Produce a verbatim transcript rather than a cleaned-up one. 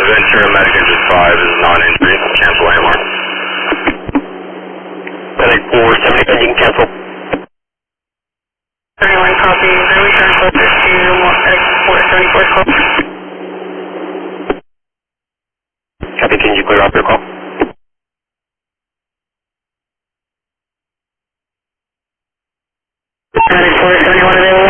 Ventura Medic Engine five is non-injury. Cancel A M R. Medic four seventy, engine cancel. thirty-one copy. Then we turn closer to Medic four seventy-four call. Copy, can you clear off your call? Medic four seventy-one available.